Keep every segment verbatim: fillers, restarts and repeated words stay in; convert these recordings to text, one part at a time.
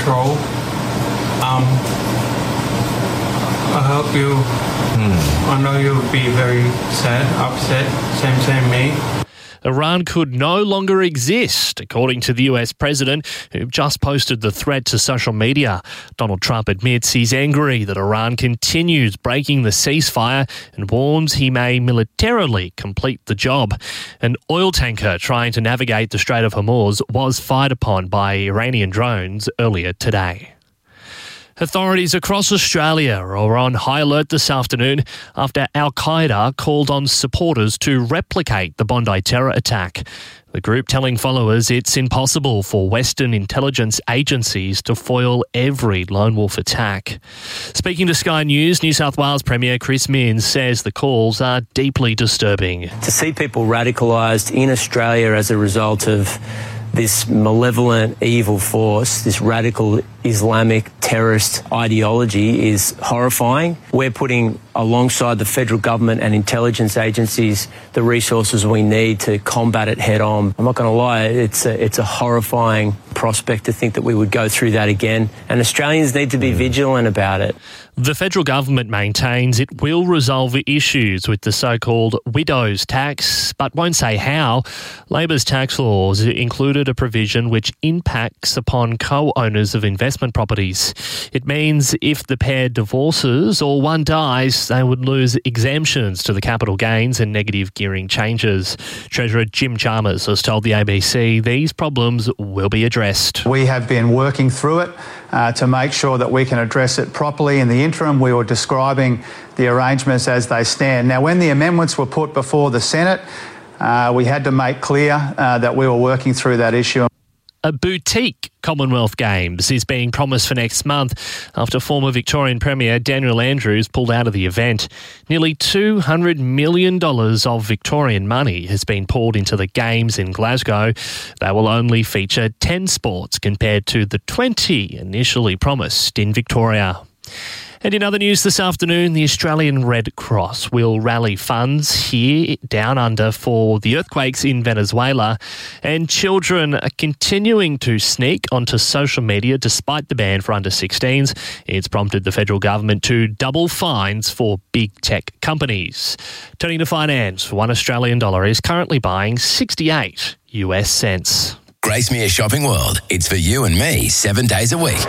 control. Um, I hope you, hmm. I know you'll be very sad, upset, same, same me. Iran could no longer exist, according to the U S president, who just posted the threat to social media. Donald Trump admits he's angry that Iran continues breaking the ceasefire and warns he may militarily complete the job. An oil tanker trying to navigate the Strait of Hormuz was fired upon by Iranian drones earlier today. Authorities across Australia are on high alert this afternoon after Al-Qaeda called on supporters to replicate the Bondi terror attack. The group telling followers it's impossible for Western intelligence agencies to foil every lone wolf attack. Speaking to Sky News, New South Wales Premier Chris Minns says the calls are deeply disturbing. To see people radicalised in Australia as a result of this malevolent, evil force, this radical Islamic terrorist ideology is horrifying. We're putting alongside the federal government and intelligence agencies the resources we need to combat it head on. I'm not going to lie, it's a, it's a horrifying prospect to think that we would go through that again, and Australians need to be vigilant about it. The federal government maintains it will resolve issues with the so-called widow's tax, but won't say how. Labor's tax laws included a provision which impacts upon co-owners of investment properties. It means if the pair divorces or one dies, they would lose exemptions to the capital gains and negative gearing changes. Treasurer Jim Chalmers has told the A B C these problems will be addressed. We have been working through it uh, to make sure that we can address it properly. In the interim, we were describing the arrangements as they stand. Now, when the amendments were put before the Senate, uh, we had to make clear uh, that we were working through that issue. A boutique Commonwealth Games is being promised for next month after former Victorian Premier Daniel Andrews pulled out of the event. Nearly two hundred million dollars of Victorian money has been poured into the Games in Glasgow. They will only feature ten sports compared to the twenty initially promised in Victoria. And in other news this afternoon, the Australian Red Cross will rally funds here down under for the earthquakes in Venezuela, and children are continuing to sneak onto social media despite the ban for under sixteens. It's prompted the federal government to double fines for big tech companies. Turning to finance, one Australian dollar is currently buying sixty-eight US cents. Gracemere Shopping World. It's for you and me seven days a week.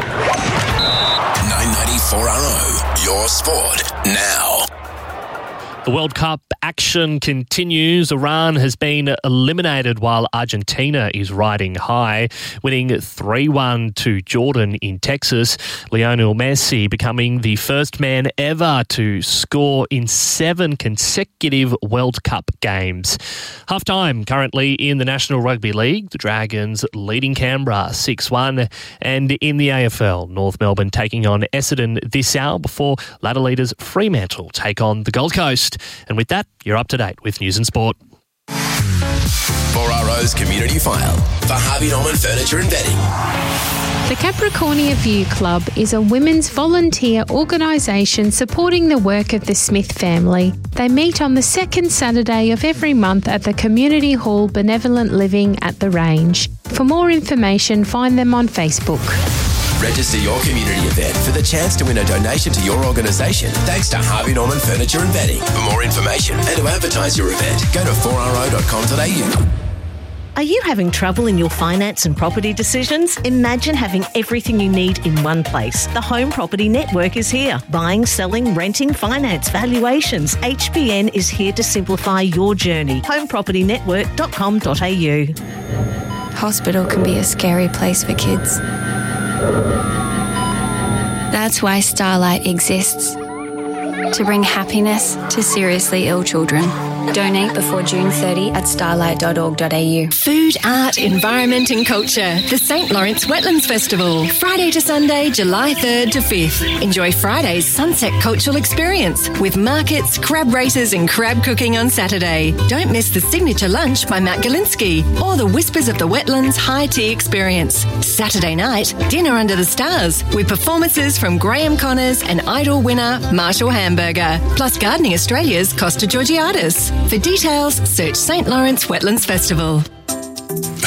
nine ninety-four R O, your sport now. The World Cup action continues. Iran has been eliminated while Argentina is riding high, winning three one to Jordan in Texas. Lionel Messi becoming the first man ever to score in seven consecutive World Cup games. Half-time currently in the National Rugby League, the Dragons leading Canberra six one, and in the A F L, North Melbourne taking on Essendon this hour before ladder leaders Fremantle take on the Gold Coast. And with that, you're up to date with News and Sport. four R O's Community File for Harvey Norman Furniture and Bedding. The Capricornia View Club is a women's volunteer organisation supporting the work of the Smith family. They meet on the second Saturday of every month at the Community Hall Benevolent Living at the Range. For more information, find them on Facebook. Register your community event for the chance to win a donation to your organisation thanks to Harvey Norman Furniture and Bedding. For more information and to advertise your event, go to four r o dot com dot a u. Are you having trouble in your finance and property decisions? Imagine having everything you need in one place. The Home Property Network is here. Buying, selling, renting, finance, valuations. H B N is here to simplify your journey. home property network dot com dot a u. Hospital can be a scary place for kids. That's why Starlight exists. To bring happiness to seriously ill children. Donate before June thirtieth at starlight dot org dot a u. Food, art, environment and culture. The Saint Lawrence Wetlands Festival. Friday to Sunday, July third to fifth. Enjoy Friday's Sunset Cultural Experience with markets, crab races and crab cooking on Saturday. Don't miss the signature lunch by Matt Galinsky or the Whispers of the Wetlands High Tea Experience. Saturday night, dinner under the stars with performances from Graham Connors and Idol winner Marshall Hamburger, plus Gardening Australia's Costa Georgiadis. For details, search Saint Lawrence Wetlands Festival.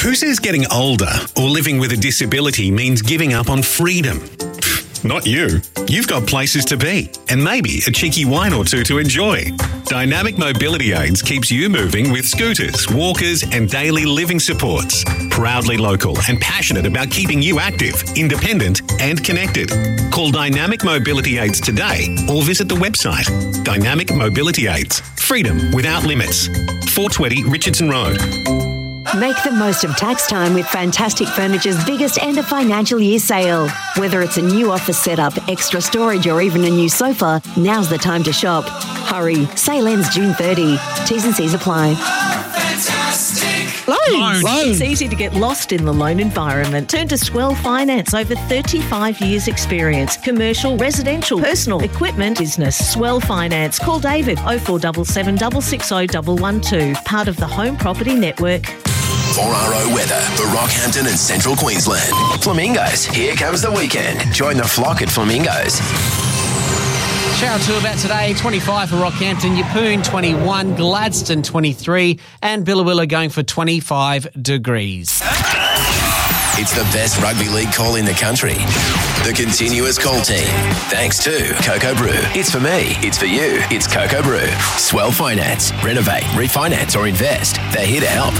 Who says getting older or living with a disability means giving up on freedom? Not you. You've got places to be and maybe a cheeky wine or two to enjoy. Dynamic Mobility Aids keeps you moving with scooters, walkers and daily living supports. Proudly local and passionate about keeping you active, independent and connected. Call Dynamic Mobility Aids today or visit the website. Dynamic Mobility Aids. Freedom without limits. four twenty Richardson Road. Make the most of tax time with Fantastic Furniture's biggest end of financial year sale. Whether it's a new office setup, extra storage or even a new sofa, now's the time to shop. Hurry, sale ends June thirtieth. T's and C's apply. Fantastic. Loans. Loans. It's easy to get lost in the loan environment. Turn to Swell Finance. Over thirty-five years experience. Commercial, residential, personal, equipment, business. Swell Finance. Call David oh four seven seven, six six oh, one one two. Part of the Home Property Network. four R O weather for Rockhampton and Central Queensland. Flamingos, here comes the weekend. Join the flock at Flamingos. Shower two about today, twenty-five for Rockhampton, Yeppoon twenty-one, Gladstone twenty-three, and Billawilla going for twenty-five degrees. It's the best rugby league call in the country. The Continuous Call Team. Thanks to Cocoa Brew. It's for me. It's for you. It's Cocoa Brew. Swell Finance. Renovate, refinance or invest. They're here to help.